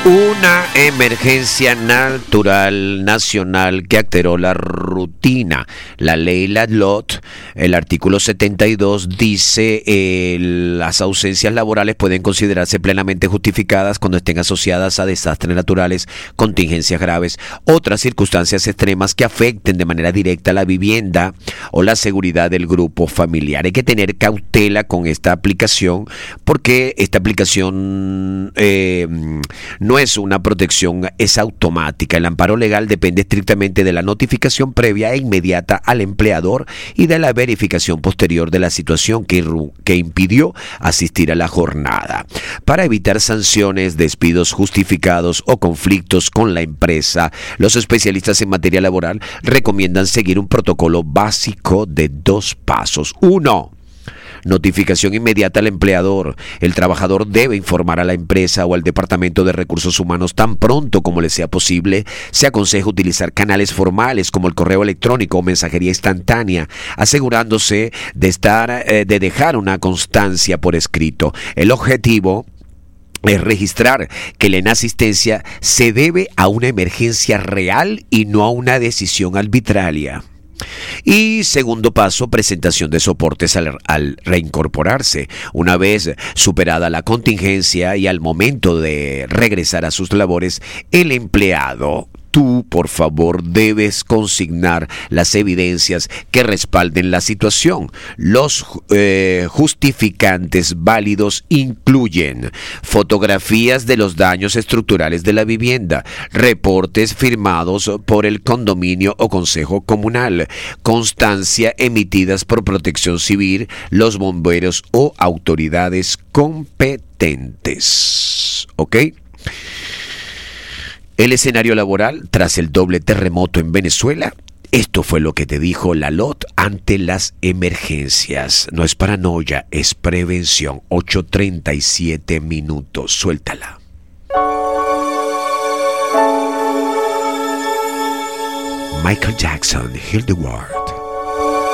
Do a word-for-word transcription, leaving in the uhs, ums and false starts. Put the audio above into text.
Una emergencia natural nacional que alteró la rutina. La ley Ladlot, el artículo setenta y dos, dice eh, las ausencias laborales pueden considerarse plenamente justificadas cuando estén asociadas a desastres naturales, contingencias graves, otras circunstancias extremas que afecten de manera directa la vivienda o la seguridad del grupo familiar. Hay que tener cautela con esta aplicación porque esta aplicación eh, no es una protección, es automática. El amparo legal depende estrictamente de la notificación previa e inmediata al empleador y de la verificación posterior de la situación que, que impidió asistir a la jornada. Para evitar sanciones, despidos justificados o conflictos con la empresa, los especialistas en materia laboral recomiendan seguir un protocolo básico de dos pasos. Uno, notificación inmediata al empleador. El trabajador debe informar a la empresa o al Departamento de Recursos Humanos tan pronto como le sea posible. Se aconseja utilizar canales formales como el correo electrónico o mensajería instantánea, asegurándose de estar, eh, de dejar una constancia por escrito. El objetivo es registrar que la inasistencia se debe a una emergencia real y no a una decisión arbitraria. Y segundo paso, presentación de soportes al, al reincorporarse. Una vez superada la contingencia y al momento de regresar a sus labores, el empleado, tú, por favor, debes consignar las evidencias que respalden la situación. Los eh, justificantes válidos incluyen fotografías de los daños estructurales de la vivienda, reportes firmados por el condominio o consejo comunal, constancia emitidas por Protección Civil, los bomberos o autoridades competentes. ¿Ok? El escenario laboral tras el doble terremoto en Venezuela. Esto fue lo que te dijo Ladlot ante las emergencias. No es paranoia, es prevención. ocho treinta y siete minutos. Suéltala. Michael Jackson, Heal the World.